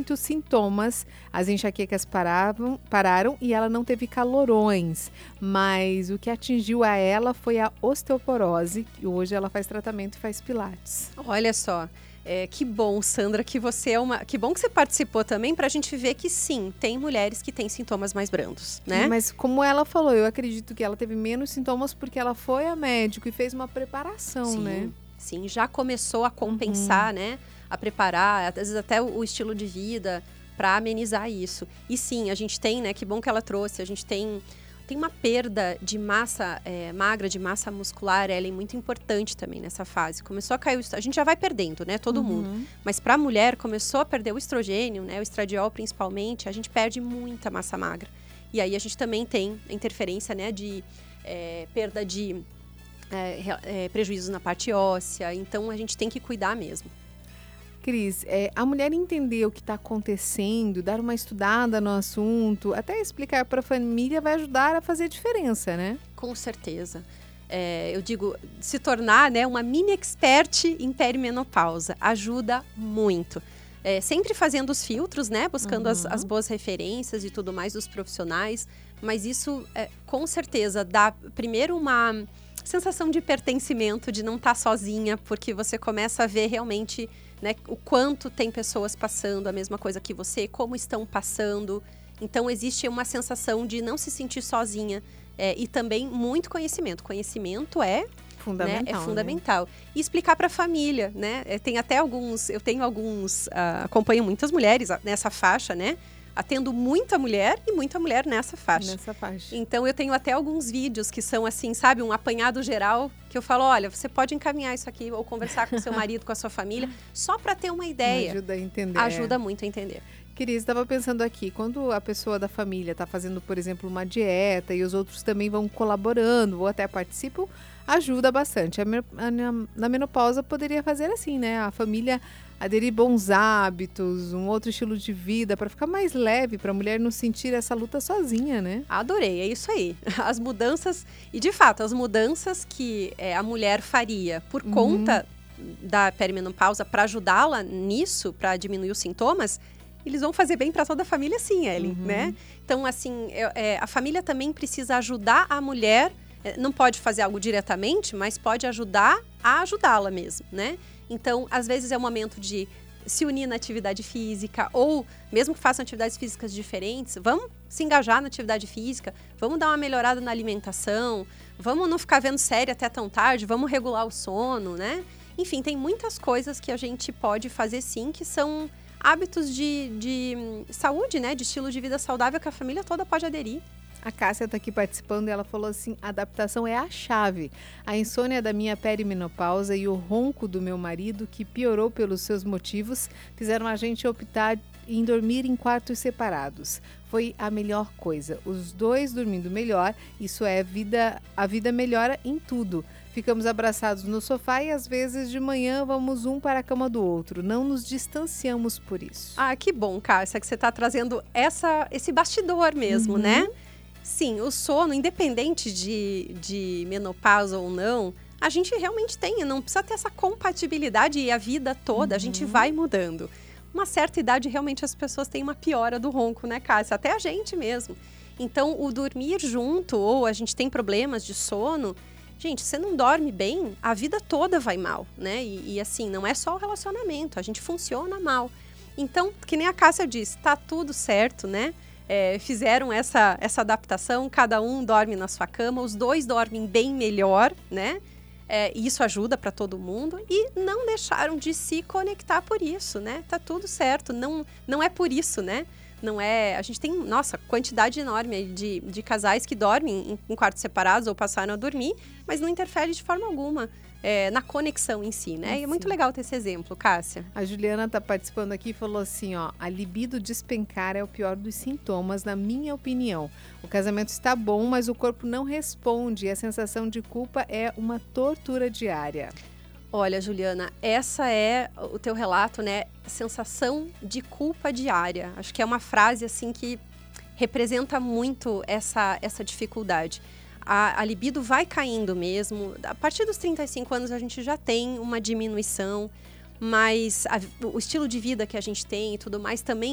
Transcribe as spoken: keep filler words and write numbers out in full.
muitos sintomas, as enxaquecas paravam, pararam e ela não teve calorões, mas o que atingiu a ela foi a osteoporose, e hoje ela faz tratamento e faz pilates. Olha só. É, que bom, Sandra, que você é uma. Que bom que você participou também para a gente ver que sim, tem mulheres que têm sintomas mais brandos, né? Mas como ela falou, eu acredito que ela teve menos sintomas porque ela foi a médico e fez uma preparação, sim, né? Sim, já começou a compensar, uhum. né? A preparar, às vezes até o, o estilo de vida para amenizar isso. E sim, a gente tem, né? Que bom que ela trouxe, a gente tem. Tem uma perda de massa é, magra, de massa muscular, ela é muito importante também nessa fase. Começou a cair o estrogênio, a gente já vai perdendo, né, todo uhum. mundo. Mas para a mulher, começou a perder o estrogênio, né, o estradiol principalmente, a gente perde muita massa magra. E aí a gente também tem a interferência, né, de é, perda de é, é, prejuízos na parte óssea. Então a gente tem que cuidar mesmo. Cris, é, a mulher entender o que está acontecendo, dar uma estudada no assunto, até explicar para a família vai ajudar a fazer diferença, né? Com certeza. É, eu digo, se tornar, né, uma mini expert em perimenopausa ajuda muito. É, sempre fazendo os filtros, né, buscando uhum. as, as boas referências e tudo mais dos profissionais, mas isso é, com certeza dá primeiro uma sensação de pertencimento, de não estar sozinha, porque você começa a ver realmente, né, o quanto tem pessoas passando a mesma coisa que você, como estão passando. Então, existe uma sensação de não se sentir sozinha é, e também muito conhecimento. Conhecimento é fundamental. Né, é fundamental. Né? E explicar para a família, né? Tem até alguns, eu tenho alguns, uh, acompanho muitas mulheres nessa faixa, né? Atendo muita mulher e muita mulher nessa faixa. Nessa faixa. Então, eu tenho até alguns vídeos que são assim, sabe, um apanhado geral, que eu falo, olha, você pode encaminhar isso aqui ou conversar com seu marido, com a sua família, só para ter uma ideia. Ajuda a entender. Ajuda muito a entender. Cris, estava pensando aqui, quando a pessoa da família está fazendo, por exemplo, uma dieta e os outros também vão colaborando ou até participam, ajuda bastante. A, a, na menopausa poderia fazer assim, né? A família aderir bons hábitos, um outro estilo de vida para ficar mais leve, para a mulher não sentir essa luta sozinha, né? Adorei, é isso aí. As mudanças, e de fato, as mudanças que é, a mulher faria por uhum. conta da perimenopausa para ajudá-la nisso, para diminuir os sintomas, eles vão fazer bem para toda a família sim, Ellen, uhum. né? Então, assim, é, é, a família também precisa ajudar a mulher, é, não pode fazer algo diretamente, mas pode ajudar a ajudá-la mesmo, né? Então, às vezes é o momento de se unir na atividade física ou mesmo que façam atividades físicas diferentes, vamos se engajar na atividade física, vamos dar uma melhorada na alimentação, vamos não ficar vendo série até tão tarde, vamos regular o sono, né? Enfim, tem muitas coisas que a gente pode fazer sim, que são hábitos de, de saúde, né? De estilo de vida saudável que a família toda pode aderir. A Cássia está aqui participando e ela falou assim, a adaptação é a chave. A insônia da minha perimenopausa e o ronco do meu marido, que piorou pelos seus motivos, fizeram a gente optar em dormir em quartos separados. Foi a melhor coisa. Os dois dormindo melhor, isso é vida, a vida melhora em tudo. Ficamos abraçados no sofá e às vezes de manhã vamos um para a cama do outro. Não nos distanciamos por isso. Ah, que bom, Cássia, que você está trazendo essa, esse bastidor mesmo, uhum. né? Sim, o sono, independente de, de menopausa ou não, a gente realmente tem, não precisa ter essa compatibilidade e a vida toda, uhum. a gente vai mudando. Uma certa idade, realmente, as pessoas têm uma piora do ronco, né, Cássia? Até a gente mesmo. Então, o dormir junto, ou a gente tem problemas de sono, gente, você não dorme bem, a vida toda vai mal, né? E, e assim, não é só o relacionamento, a gente funciona mal. Então, que nem a Cássia disse, tá tudo certo, né? É, fizeram essa, essa adaptação, cada um dorme na sua cama, os dois dormem bem melhor, né? É, isso ajuda para todo mundo e não deixaram de se conectar por isso, né? Tá tudo certo, não, não é por isso, né? Não é, a gente tem, nossa, quantidade enorme de, de casais que dormem em, em quartos separados ou passaram a dormir, mas não interfere de forma alguma é, na conexão em si, né? Sim. E é muito legal ter esse exemplo, Cássia. A Juliana tá participando aqui e falou assim, ó, a libido despencar é o pior dos sintomas, na minha opinião. O casamento está bom, mas o corpo não responde e a sensação de culpa é uma tortura diária. Olha, Juliana, essa é o teu relato, né? Sensação de culpa diária. Acho que é uma frase, assim, que representa muito essa, essa dificuldade. A, a libido vai caindo mesmo. A partir dos trinta e cinco anos, a gente já tem uma diminuição, mas a, o estilo de vida que a gente tem e tudo mais também